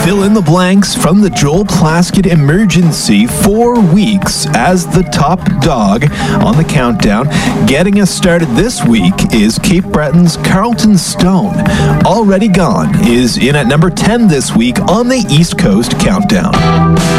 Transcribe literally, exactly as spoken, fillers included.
Fill in the blanks from the Joel Plaskett Emergency. Four weeks as the top dog on the countdown. Getting us started this week is Cape Breton's Carlton Stone. Already Gone is in at number ten this week on the East Coast Countdown.